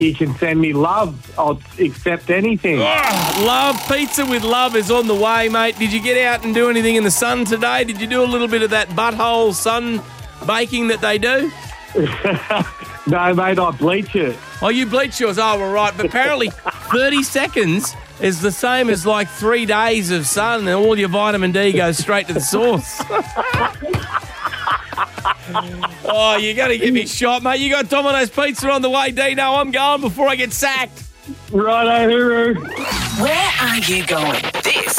You can send me love. I'll accept anything. Oh, love, pizza with love is on the way, mate. Did you get out and do anything in the sun today? Did you do a little bit of that butthole sun baking that they do? No, mate, I bleach it. Oh, you bleach yours? Oh, well, right. But apparently 30 seconds is the same as like 3 days of sun, and all your vitamin D goes straight to the source. Oh, you got to get me shot, mate. You got Domino's Pizza on the way, Dino. I'm going before I get sacked. Righto, hooroo. Where are you going? This